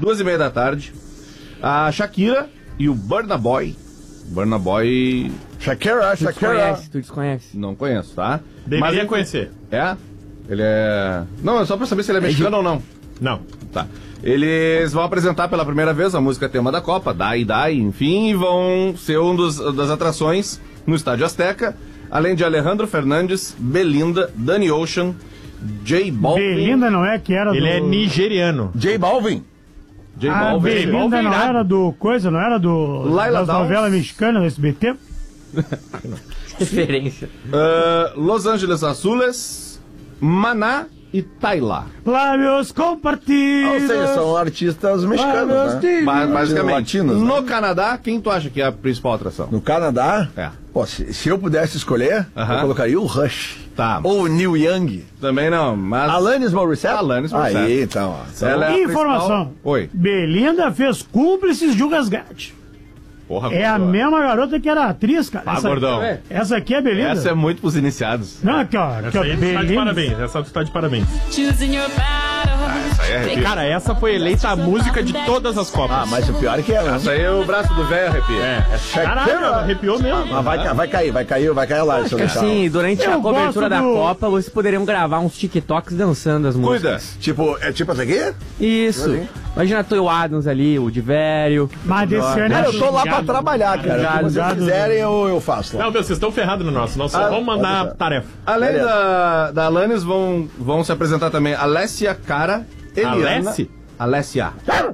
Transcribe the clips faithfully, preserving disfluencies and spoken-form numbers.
duas e meia da tarde, a Shakira e o Burna Boy. Burna Boy... Shakira, Tu Shakira. desconhece, tu desconhece. Não conheço, tá? Deveria ele- conhecer. É? Ele é... Não, é só pra saber se ele é mexicano ou não. Não. Tá. Eles vão apresentar pela primeira vez a música tema da Copa, Dai Dai, enfim, e vão ser um dos, das atrações no Estádio Azteca, além de Alejandro Fernandes, Belinda, Danny Ocean, J Balvin... Belinda não é que era Ele do... é nigeriano. J Balvin. J Ah, Balvin. Belinda Balvin não irado. era do... Coisa, não era do... Laila das Downs. novelas mexicanas do S B T? Referência. Uh, Los Angeles Azules, Maná e Tayla. Lábios compartidos. Ou seja, são artistas mexicanos, né? Ba- Basicamente. Latinos, né? No Canadá, quem tu acha que é a principal atração? No Canadá, É. pô, se, se eu pudesse escolher, Aham. eu colocaria o Rush. Tá. Ou o Neil Young. Também não, mas... Alanis Morissette? Alanis Morissette. Aí, então, ó. Então, Ela é a Informação. principal- Oi. Belinda fez cúmplices de um resgate. Porra, É a gordão. mesma garota que era atriz, cara. Ah, essa, gordão. essa aqui é Belinda. Essa é muito pros iniciados. Não, aqui, ó. Aqui, Essa ó aí tu tá de Belinda. parabéns. Essa tu tá de parabéns. Choosing your battles. Essa aí é arrepio. Cara, essa foi eleita a música de todas as Copas. Ah, mas o pior é que é, né? Essa aí é o braço do velho arrepio. É, é caralho, arrepiou mesmo. Mas vai, ca- vai cair, vai cair, vai cair lá. Se eu deixar. Assim, durante Eu a cobertura gosto da do- Copa, vocês poderiam gravar uns TikToks dançando as Cuida. músicas. Tipo, é tipo essa aqui? Isso. Imagina a o Adams ali, o Divério. Mas desse ano Cara, é eu tô lá pra trabalhar, cara. Já, Se vocês já, quiserem, eu, eu faço lá. Não, meu, vocês estão ferrados no nosso. Nós só Ah, vamos mandar pode tarefa. Além Beleza. da, da Alanis, vão, vão se apresentar também Alessia Cara, Eliana... Alessi? Alessia.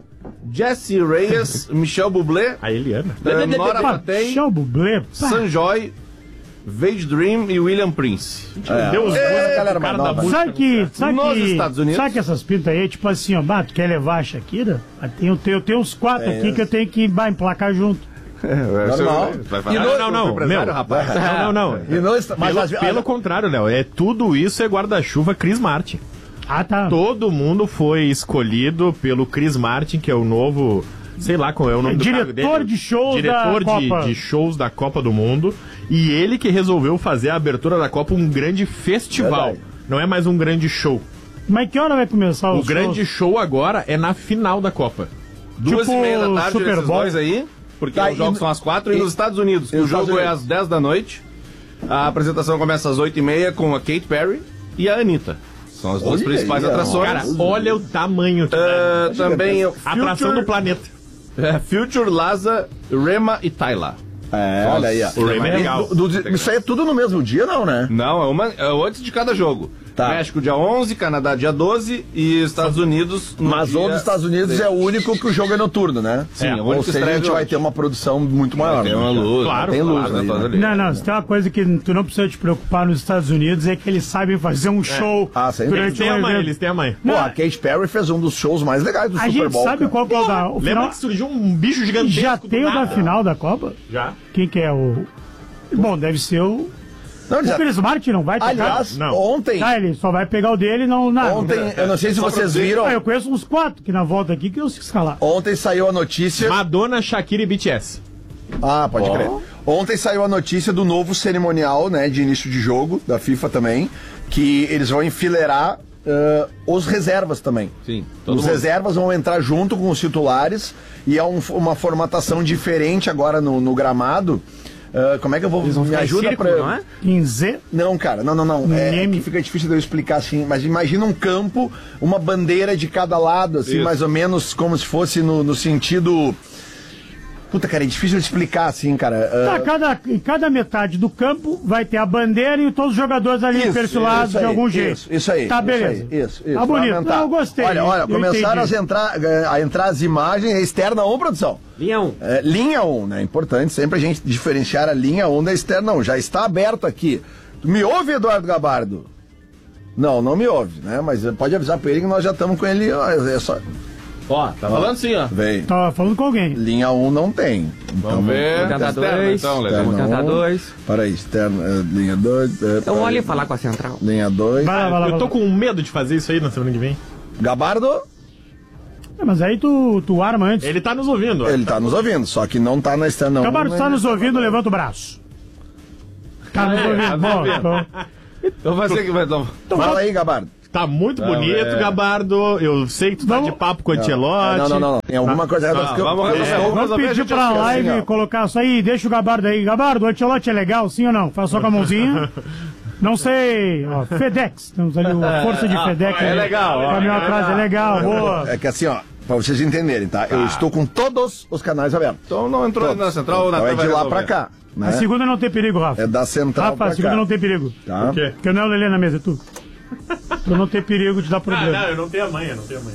Jessie Reyes, Michel Bublé, A Eliana. eh, Nora Fatei, Show Bublé. pá. Sanjoy, Vage Dream e William Prince. Deus, É, galera o cara mais da nova. música. Sabe que, sabe Nos que, Estados Unidos? sabe que essas pintas aí, tipo assim, ó, bah, tu quer levar a Shakira? Ah, tem, eu, tenho, eu tenho uns quatro É. aqui que eu tenho que bah, emplacar junto. Normal. Vai E falar, não, não, não, empresário, meu. rapaz. Não, não, não. E não está- mas Pelo, às- pelo contrário, Léo, é tudo isso é guarda-chuva Chris Martin. Ah, tá. Todo mundo foi escolhido pelo Chris Martin, que é o novo, sei lá qual é o nome do Diretor cargo dele. de shows Diretor da de, Copa. de shows da Copa do Mundo. E ele que resolveu fazer a abertura da Copa um grande festival. Verdade. Não é mais um grande show. Mas que hora vai começar O os grande shows? show agora é na final da Copa. Duas Tipo e meia da tarde Super esses Bowl. dois aí, porque Tá, os jogos e- são às quatro, e, e- nos Estados Unidos, que e o nos jogo Estados é Unidos? às dez da noite. A apresentação começa às oito e meia com a Katy Perry e a Anitta. São as duas Olha principais aí, ó. atrações. Cara, olha o tamanho que Ah, tá. também o Atração Future- do planeta. É, Future, Laza, Rema e Tayla. É, olha aí, ó. O Remy é legal. Do- do- isso aí é tudo no mesmo dia, não, né? Não, é, uma, é o antes de cada jogo. Tá. México dia onze, Canadá dia doze e Estados Unidos no Mas dia o dos Estados Unidos é o único que o jogo é noturno, né? Sim, É, é o Ou único que seja, a estreia gente de vai hoje. ter uma produção muito maior. Tem né, uma cara? luz, Claro, tem luz claro, né, né? ali. Não, não, se tem uma coisa que tu não precisa te preocupar nos Estados Unidos é que eles sabem fazer um show Ah, sem Eles durante têm um a mãe, evento. eles têm a mãe. Pô, a Katy Perry fez um dos shows mais legais do A Super gente Bowl. sabe cara. qual que é o da, o Lembra final. que surgiu um bicho gigantesco Já do tem o da nada? final da Copa? Já. Quem que é o... Bom, deve ser o... Não, já- O Chris Martin não vai tocar? Aliás, Não. ontem, Tá, ele só vai pegar o dele e não... Nada. ontem, eu não sei se Só pra vocês dizer- viram, Ah, eu conheço uns quatro que na volta aqui que eu se escalar. ontem saiu a notícia... Madonna, Shakira e B T S. Ah, pode crer. Ontem saiu a notícia do novo cerimonial, né, de início de jogo, da FIFA também, que eles vão enfileirar ah, os reservas também. Sim, todo Os mundo. reservas vão entrar junto com os titulares e é um- uma formatação diferente agora no, no gramado. Ah, como é que eu vou... Eles vão me ficar em ajuda círculo, pra... não é? Em Z. Não, cara, não, não, não. É, Neme. que fica difícil de eu explicar assim, mas imagina um campo, uma bandeira de cada lado, assim, Isso. mais ou menos como se fosse no, no sentido. Puta, cara, é difícil de explicar assim, cara. Tá, Ah, cada, em cada metade do campo vai ter a bandeira e todos os jogadores ali Isso, perfilados isso de aí, algum isso, jeito. Isso aí. Tá, isso beleza. aí, Isso, isso. Tá bonito. Vai aumentar. Não, eu gostei. Olha, olha, Eu começaram entendi. a entrar, a entrar as imagens, é externa um, produção. Linha um. É, linha um, né? Importante sempre a gente diferenciar a linha um da externa um. Já está aberto aqui. Tu me ouve, Eduardo Gabardo? Não, não me ouve, né? Mas pode avisar pra ele que nós já estamos com ele. Ó, é só... Ó, tá falando sim, ó. Vem. Tava falando com alguém. Linha um não tem. Então, Vamos ver. Vamos tentar Externa, dois. então, Lelê. Vamos Externa tentar um. dois. Para aí, externa, eh, linha dois. Então vamos ali falar com a central. Linha dois. Vai lá, vai lá, Eu vai tô lá. com medo de fazer isso aí na semana que vem. Gabardo, É, mas aí tu, tu arma antes. Ele tá nos ouvindo. ó. ele tá nos ouvindo, só que não tá na externa um. Acabaram de né? estar nos ouvindo, levanta o braço. Tá nos É, ouvindo. tá Bom, ouvindo. então, Então vai ser que vai. Então, então Fala vamos- aí, Gabardo. Tá muito Não, bonito, é. Gabardo. Eu sei que tu tá Vamos- de papo com o Ancelotti. Não, não, não, não. Tem alguma coisa errada. Não, porque eu- vamos eu resolver. estou- Vamos Vamos resolver, a pedir gente pra assim, live ó. colocar isso aí. Deixa o Gabardo aí. Gabardo, o Ancelotti é legal, sim ou não? Faz só com a mãozinha. Não sei. Ó, FedEx. Temos ali a força de FedEx. É ali. legal, ó, Caminhão é atrás é legal. Boa. É que assim, ó, pra vocês entenderem, tá? Eu estou com todos os canais abertos. Então não entrou Todos. na central ou na Então é de vai lá resolver. pra cá. Né? A segunda não tem perigo, Rafa. É da central Rafa, pra a segunda cá. não tem perigo. Tá? Por quê? Porque não é o Lelê na mesa, é tu. Tu não tem perigo de dar Ah, problema. não, eu não tenho a manha, não tenho a manha.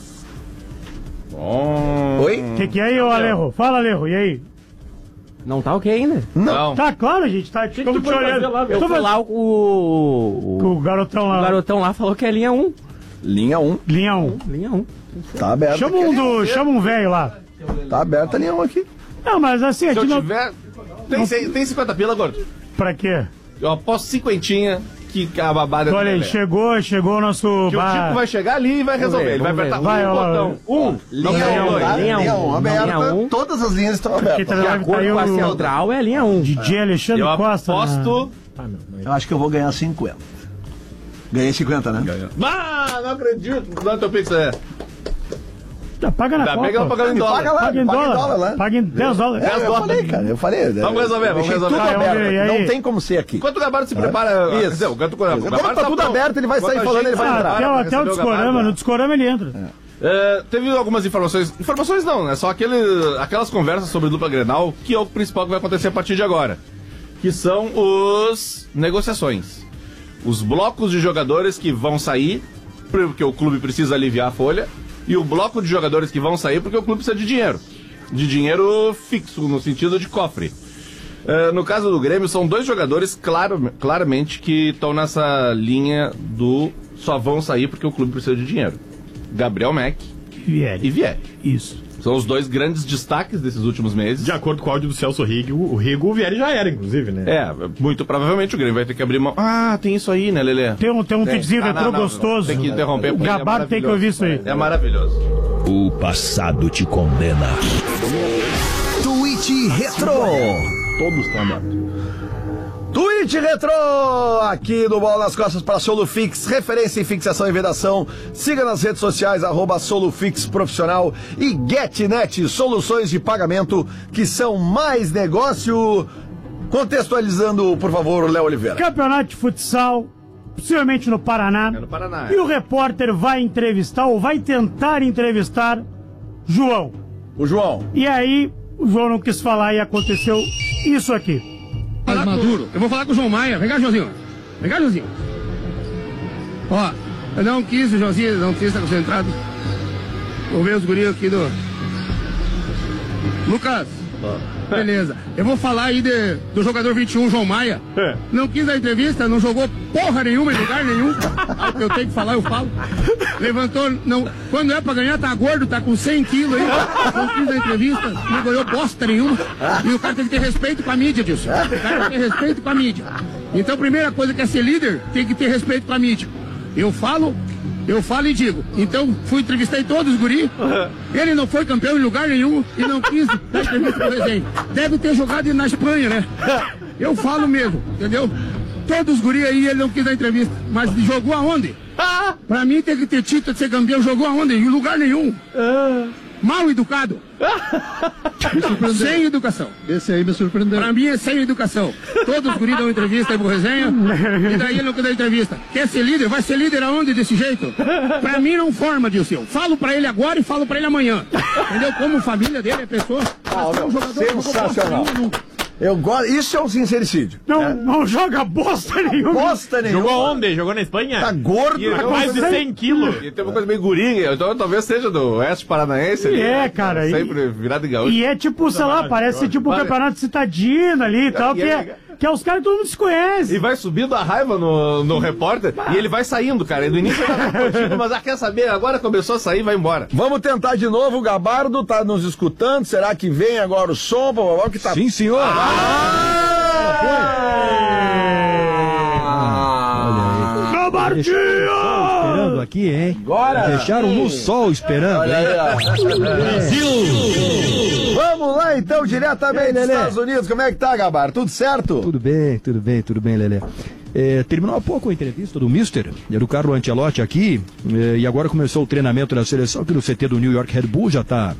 Bom. Oi? O que, que é aí, ô Alejo? Fala, Alejo, e aí? Não tá ok ainda. Não. Tá claro, gente, tá que como tu te foi olhando. fazer lá, velho? Eu Tô fui vendo- lá, o, o, O garotão o lá, garotão lá falou que é linha um. Linha um. linha um. Linha um. Tá aberta. Chama um do, chama um velho lá. Tá aberta a linha um aqui. Não, mas assim, a Se eu gente não... tiver. Tem, cem- tem cinquenta pila, gordo? Pra quê? Eu aposto cinquentinha que a babada Olha aí, dele é. chegou, chegou o nosso Que o bar. tipo vai chegar ali e vai resolver. ver, Ele vai vamos ver. apertar Vai, um ó, botão. Um. Não Linha tem um, dois. tá? linha Linha um, um aberta. linha um. Todas as linhas estão Quem abertas. tá De lá acordo tá com a aí o central, é linha um. D J Alexandre Eu Costa. né? aposto. Eu acho que eu vou ganhar cinquenta. Ganhei cinquenta, né? Ah, não acredito. Dá teu pix é. Ah, paga na Dá, Copa. pega ela pagando em dólar. Paga lá, Paga em paga em dólar. dólar lá. Paga em dez dólares. É, eu falei, cara, eu falei. Vamos resolver, vamos Deixei resolver. tudo Ah, aberto, e aí? não tem como ser aqui. Enquanto o Gabardo se prepara. Isso. Quer dizer, o Gato Gabardo Como tá tudo pronto. aberto, ele vai sair Enquanto a falando, gente ele vai se Ah, entrar. até, prepara o- pra até o receber Discorama, Gabardo. no Discorama ele entra. É, teve algumas informações. Informações não, né? Só aquele, aquelas conversas sobre dupla Grenal, que é o principal que vai acontecer a partir de agora. Que são os negociações. Os blocos de jogadores que vão sair, porque o clube precisa aliviar a folha, e o bloco de jogadores que vão sair porque o clube precisa de dinheiro. De dinheiro fixo, no sentido de cofre. É, no caso do Grêmio, são dois jogadores, claro, claramente, que estão nessa linha do só vão sair porque o clube precisa de dinheiro. Gabriel Mack Vieri. e Vieri. Isso. São os dois grandes destaques desses últimos meses. De acordo com o áudio do Celso Rigo, o Rigo, o Vieri já era, inclusive, né? É, muito provavelmente o Grêmio vai ter que abrir mão. Ah, tem isso aí, né, Lelê? Tem um, tem um tweetzinho Ah, retrô não, não, não. gostoso. Tem que interromper. O porque Gabardo é tem que ouvir isso aí. É maravilhoso. O passado te condena. Tweet Retro. Todos estão abertos. Twitch Retro, aqui no Bola nas Costas para Solufix, referência em fixação e vedação. Siga nas redes sociais, arroba Solufix Profissional e GetNet, soluções de pagamento que são mais negócio. Contextualizando, por favor, Léo Oliveira. Campeonato de futsal, possivelmente no Paraná. É no Paraná. E o repórter vai entrevistar, ou vai tentar entrevistar, João. O João. E aí, o João não quis falar e aconteceu isso aqui. Falar Maduro. Eu vou falar com o João Maia. Vem cá, Joãozinho. Vem cá, Joãozinho. Ó, eu não quis, o Joãozinho, não quis estar concentrado. Vou ver os guris aqui do... Lucas. Beleza. Eu vou falar aí de, do jogador vinte e um, João Maia. É. Não quis a entrevista, não jogou porra nenhuma em lugar nenhum. Ah, eu tenho que falar, eu falo. Levantou, não, quando é pra ganhar, tá gordo, tá com cem quilos aí. Não quis a entrevista, não ganhou bosta nenhuma. E o cara tem que ter respeito com a mídia, Dilson. O cara tem que ter respeito com a mídia. Então, a primeira coisa que é ser líder, tem que ter respeito com a mídia. Eu falo, eu falo e digo. Então, fui entrevistei todos os guri. Ele não foi campeão em lugar nenhum e não quis dar entrevista pro desenho. Deve ter jogado na Espanha, né? Eu falo mesmo, entendeu? Todos os guri aí, ele não quis dar entrevista. Mas jogou aonde? Pra mim tem que ter título de ser campeão. Jogou aonde? Em lugar nenhum. Mal educado. Sem educação. Esse aí me surpreendeu. Pra mim é sem educação. Todos os guris dão entrevista aí pro resenha. E daí ele não quer dar entrevista. Quer ser líder? Vai ser líder aonde desse jeito? Pra mim não forma, Dilson. Falo pra ele agora e falo pra ele amanhã. Entendeu? Como família dele é pessoa. Ah, meu, Um jogador que jogou bosta sensacional. nenhuma nunca. Eu gosto. Isso é um sincericídio. Não, não joga bosta nenhuma. Bosta nenhuma. Jogou onde? Jogou na Espanha? Tá gordo. E tá eu- Mais de com- cem quilos. E tem uma coisa meio gurinha, então talvez seja do Oeste Paranaense. ali, É, né? cara, e- Sempre virado em gaúcho. E é tipo, sei lá, parece tipo um Vale. campeonato citadino ali e tal, E que é é, legal. que é os caras que todo mundo se conhece. E vai subindo a raiva no, no repórter e ele vai saindo, cara. E no início ele tava curtindo, mas ah, quer saber? Agora começou a sair, vai embora. Vamos tentar de novo, o Gabardo tá nos escutando. Será que vem agora o som, blá, que tá... Sim, senhor. Gabardinho! Aqui, hein? Agora! Deixaram no sol esperando, Olha hein? aí, ó. Vamos lá então, diretamente dos Estados Unidos. Como é que tá, Gabardo? Tudo certo? Tudo bem, tudo bem, tudo bem, Lelê. É, terminou há pouco a entrevista do mister, do Carlo Ancelotti aqui, é, e agora começou o treinamento da seleção, que no C T do New York Red Bull já está